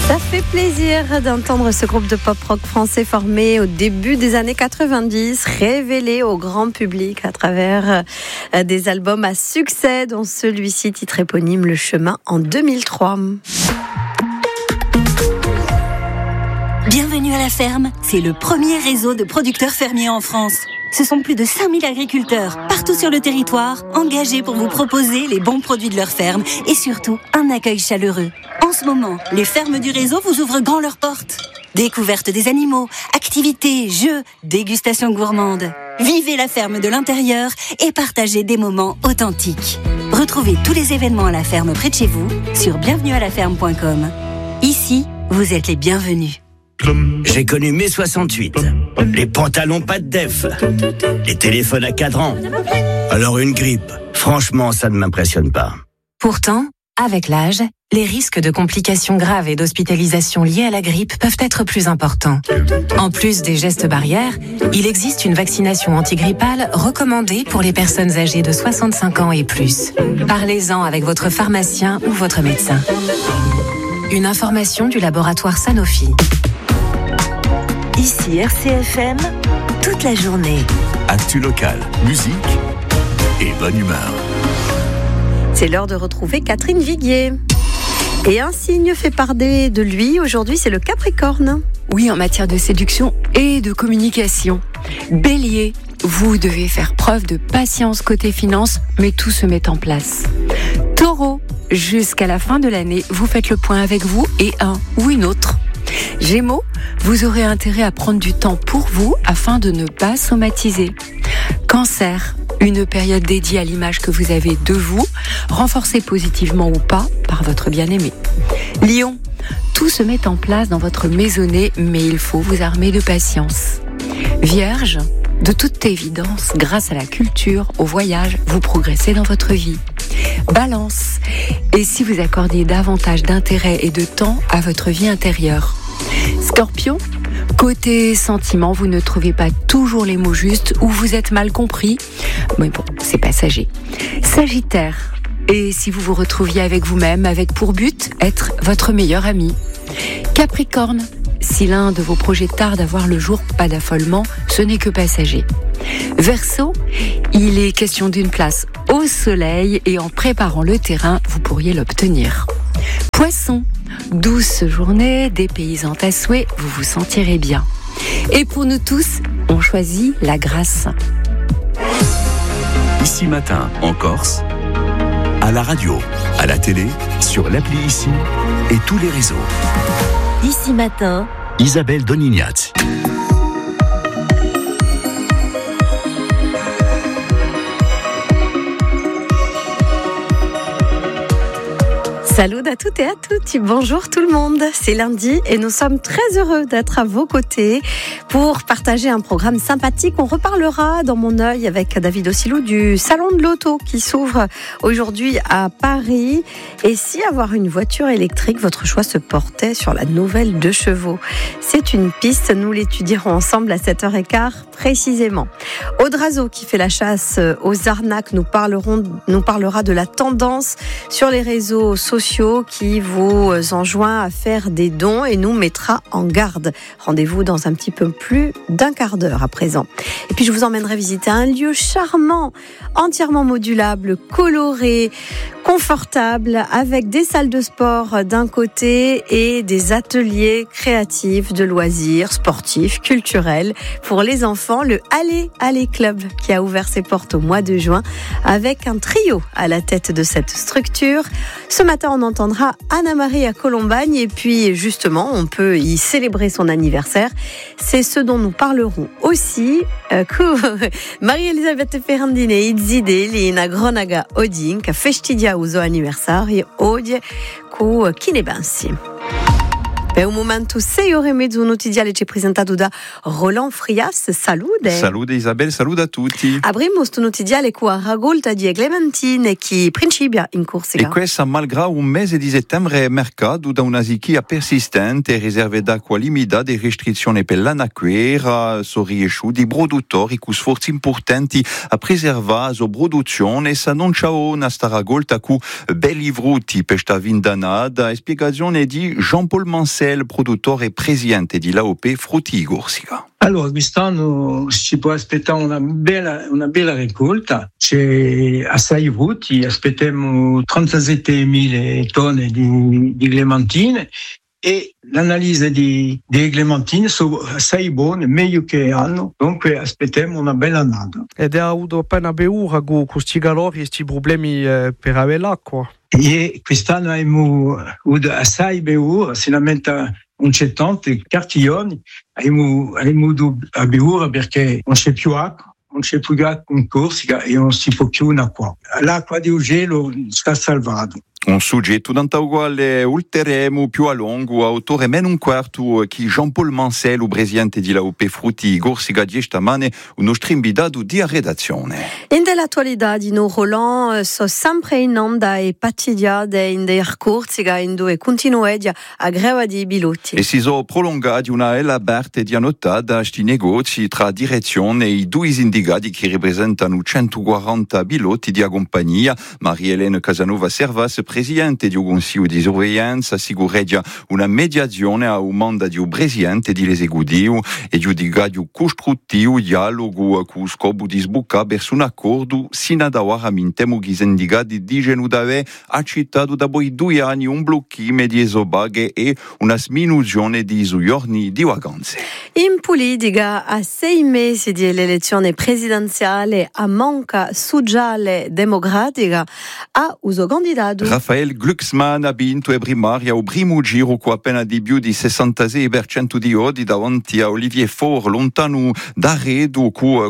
Ça fait plaisir d'entendre ce groupe de pop-rock français formé au début des années 90, révélé au grand public à travers des albums à succès, dont celui-ci titre éponyme Le Chemin en 2003. Bienvenue à la ferme, c'est le premier réseau de producteurs fermiers en France. Ce sont plus de 5000 agriculteurs, partout sur le territoire, engagés pour vous proposer les bons produits de leur ferme et surtout un accueil chaleureux. En ce moment, les fermes du réseau vous ouvrent grand leurs portes. Découverte des animaux, activités, jeux, dégustation gourmande. Vivez la ferme de l'intérieur et partagez des moments authentiques. Retrouvez tous les événements à la ferme près de chez vous sur bienvenualaferme.com. Ici, vous êtes les bienvenus. J'ai connu mai 68, les pantalons pas de def, les téléphones à cadran. Alors une grippe, franchement ça ne m'impressionne pas. Pourtant, avec l'âge, les risques de complications graves et d'hospitalisation liées à la grippe peuvent être plus importants. En plus des gestes barrières, il existe une vaccination antigrippale recommandée pour les personnes âgées de 65 ans et plus. Parlez-en avec votre pharmacien ou votre médecin. Une information du laboratoire Sanofi. Ici RCFM, toute la journée. Actu locale, musique et bonne humeur. C'est l'heure de retrouver Catherine Viguier. Et un signe fait parler de lui aujourd'hui, c'est le Capricorne. Oui, en matière de séduction et de communication. Bélier, vous devez faire preuve de patience côté finance, mais tout se met en place. Taureau, jusqu'à la fin de l'année, vous faites le point avec vous et un ou une autre. Gémeaux, vous aurez intérêt à prendre du temps pour vous afin de ne pas somatiser. Cancer, une période dédiée à l'image que vous avez de vous, renforcée positivement ou pas par votre bien-aimé. Lion, tout se met en place dans votre maisonnée, mais il faut vous armer de patience. Vierge, de toute évidence, grâce à la culture, au voyage, vous progressez dans votre vie. Balance, et si vous accordiez davantage d'intérêt et de temps à votre vie intérieure. Scorpion, côté sentiment, vous ne trouvez pas toujours les mots justes ou vous êtes mal compris, mais bon, c'est passager. Sagittaire, et si vous vous retrouviez avec vous-même, avec pour but être votre meilleur ami. Capricorne, si l'un de vos projets tarde à voir le jour, pas d'affolement, ce n'est que passager. Verseau, il est question d'une place au soleil et en préparant le terrain, vous pourriez l'obtenir. Poisson, douce journée, dépaysante à souhait, vous vous sentirez bien. Et pour nous tous, on choisit la grâce. Ici matin, en Corse, à la radio, à la télé, sur l'appli Ici et tous les réseaux. Ici matin, Isabelle Donignat. Salut à toutes et à tous, bonjour tout le monde, c'est lundi et nous sommes très heureux d'être à vos côtés pour partager un programme sympathique. On reparlera dans mon œil avec David Ossilou du Salon de l'Auto qui s'ouvre aujourd'hui à Paris. Et si avoir une voiture électrique, votre choix se portait sur la nouvelle 2 chevaux. C'est une piste, nous l'étudierons ensemble à 7h15 précisément. Audrazo qui fait la chasse aux arnaques nous parlera de la tendance sur les réseaux sociaux qui vous enjoint à faire des dons et nous mettra en garde. Rendez-vous dans un petit peu plus d'un quart d'heure à présent. Et puis je vous emmènerai visiter un lieu charmant, entièrement modulable, coloré, confortable, avec des salles de sport d'un côté et des ateliers créatifs de loisirs, sportifs, culturels pour les enfants. Le Allez Club qui a ouvert ses portes au mois de juin avec un trio à la tête de cette structure. Ce matin, on entendra Anna-Marie à Colombagne et puis justement, on peut y célébrer son anniversaire. C'est ce dont nous parlerons aussi. Marie-Elisabeth Ferrandine itzide lina gronaga odin ka festidia uso anniversario oggi ku kinebansi. Per un momento 6:30 notiziale ci è presentato da Roland Frias. Salute. Salute Isabel, salute a tutti. Avremo questo notiziale con la raccolta di clementine che principia in Corsica. E questo malgrado un mese di settembre mercato da una sequia persistente, riserve d'acqua limitate e restrizioni per l'anaquera, sono riusciti i produttori con sforzi importanti a preservare la produzione e non c'è una sta raccolta con belli frutti per questa vindanada. Spiegazione di Jean-Paul Mancel, produttore e presidente di l'AOP Frutti Corsica. Allora, quest'anno si può aspettare una bella raccolta. C'è assai frutti, aspettiamo 37.000 tonne di clementine e l'analisi di clementine sono assai buone, meglio che hanno, dunque aspettiamo una bella annata. Ed è avuto appena bevuto con questi calori e questi problemi per avere l'acqua. E quest'anno abbiamo avuto assai bevuto, sinceramente non c'è tanti cartelloni, abbiamo dovuto bevuto perché non c'è più acqua. Non c'è più acqua in Corsica e non si può più acqua. L'acqua di gelo sta salvato. Un soggetto tanto uguale ulteriamo più a lungo, autore meno un quarto che Jean-Paul Mancel, il presidente di l'AOP Frutti Corsica di stamane, un nostro invitato di redazione. In dell'attualità di noi Roland sono sempre in onda e pattidiate in der Corsica in dove continuano a greve di pilotti. E si sono prolungati una ela aperta di annotata questi negozi tra direzione e i due indicati che rappresentano 140 piloti di compagnia. Maria-Elena Casanova Servas, presidente di un consiglio di sorveglianza, assicura una mediazione a un mandato di un presidente dell'esecutivo e giudicato costruttivo dialogo con scopo di sbucare verso un accordo sino ad ora mintemo che i sindicati dicono di aver accettato dopo 2 anni un blocco di esobaghe e una sminuzione di giorni di vacanze. In politica, a 6 mesi dell'elezione presidenziale a manca sociale democratica, ha uso candidato Raphael Glucksmann ha vinto la primaria al primo giro con appena di più di 66% di voti davanti a Olivier Faure, lontano da Redo con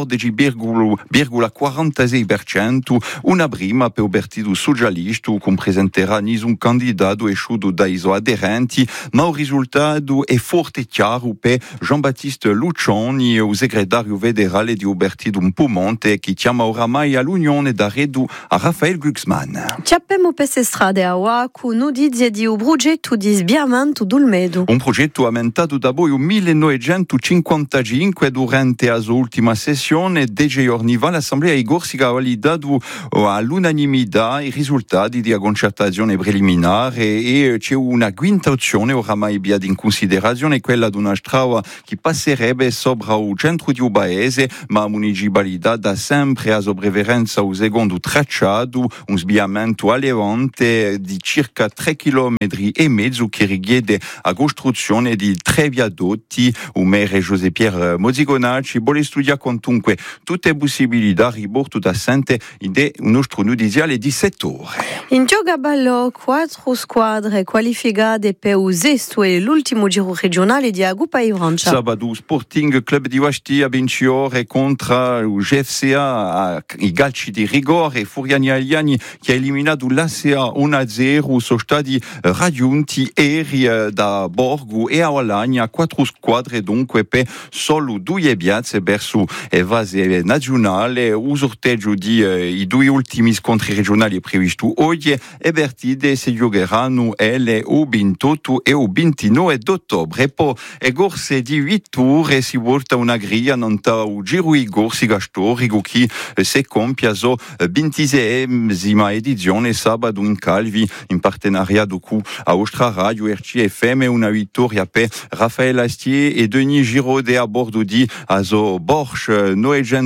14,46%, una prima per il partito socialista che non presenterà nessun candidato esciuto dai suoi aderenti, ma il risultato è forte e chiaro per Jean-Baptiste Lucioni, il segretario federale di un partito un po' monte che chiama oramai all'unione da Redo a Raphael Glucksmann. Sappiamo per le strade a Oahu, notizie di un progetto di sviamento d'Olmedo. Un progetto aumentato da poi 1955 durante la sua ultima sessione. 10 giorni fa l'Assemblea di Corsica ha validato all'unanimità i risultati di concertazione preliminare e c'è una quinta opzione oramai avviata in considerazione, quella di una strada che passerebbe sopra il centro di un paese, ma la municipalità dà sempre a sua preferenza il secondo tracciato, un sviamento a levante di circa 3,5 km che richiede la costruzione di 3 viadotti. Il maire José Pierre Mozigonacci vuole studiare comunque tutte le possibilità riporto da Sante in un nostro notiziale di settore. In Giocaballo 4 squadre qualificate per il sesto e l'ultimo giro regionale di Agupa e Francia. Sabato Sporting Club di Vastia vinciore contro il GFCA i calci di rigore. Furiani Agliani che ha eliminato l'ACA 1-0 sono stati raggiunti ieri da Borgo e a Alagna 4 squadre dunque per solo 2 piazze verso evase nazionale. Il sorteggio di i 2 ultimi scontri regionali è previsto oggi e partite si giocheranno il 28 e il 29 d'ottobre. E poi è corse di 8 ore si volta una griglia non ta il Giro di Corsica storico che si compie la 26esima edizione sabato in Calvi in partenariato con Aostra Radio RCFM. Una vittoria per Raffaele Astier e Denis Giraudet a bordo di Aso Borsch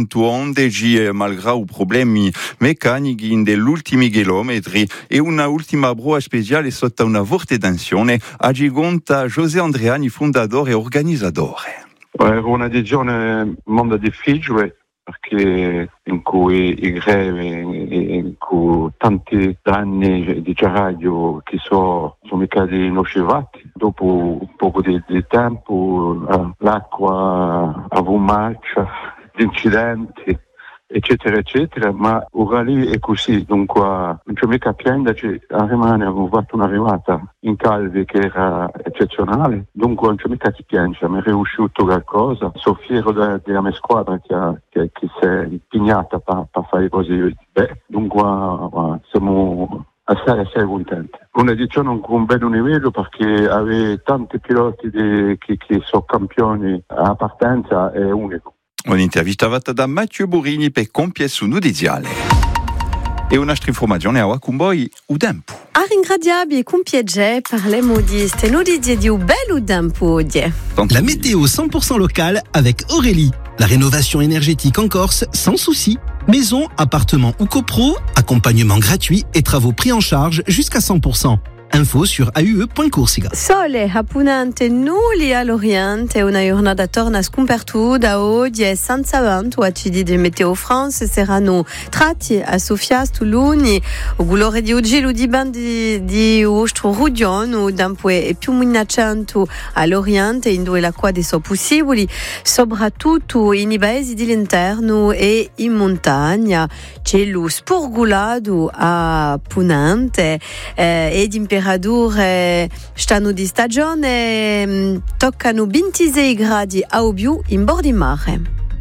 911 malgrado problemi meccanici degli ultimi chilometri e una ultima prova speciale sotto una forte tensione a Gigonta José Andreani, fondatore e organizzatore. Era un'edizione molto difficile perché in cui i grevi, con tanti danni di radio che sono stati nocivati. Dopo un po' di tempo l'acqua ha avuto marcia di incidenti eccetera, eccetera, ma Urali è così, dunque non c'è mica piangerci, a Rimane avevo fatto una rimata in Calvi che era eccezionale, dunque non c'è mica di piangere, mi è riuscito qualcosa, sono fiero della mia squadra che si è impegnata per fare così, dunque siamo assai contenti. Un'edizione con un bel livello perché aveva tanti piloti che sono campioni a partenza, è unico. Un'intervista da Mathieu Burini per Compie su Nudiziale. E un'altra informazione a Wakumboi Udempo. A ringradiabi Compiège parlemo di ste nudizie di un bel Udempo. La météo 100% locale avec Aurélie. La rénovation énergétique en Corse sans souci. Maison, appartement ou copro, accompagnement gratuit et travaux pris en charge jusqu'à 100%. Info sur aue.corsica. Sole a Punante, nulli all'Oriente, una giornata torna scompertu da oggi e senza vento, a cidi di Meteo France saranno tratti a Sofia Stuluni, o gulore di oggi lo di bandi di ostro rudion, o dampoe e più minaccianto all'Oriente, in dove l'acqua di so possibili, soprattutto in paesi dell'interno e in montagna. Cielo spurgulato a Punante ed in temperature stanno di stagione, toccano 26 gradi a Obiu in bordi mare.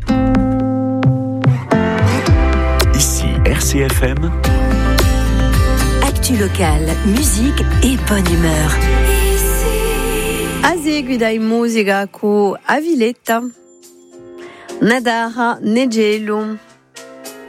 Ici RCFM. Actu locale, musique et bonne humeur. A seguida in musica con Aviletta, Nadara, Negelo.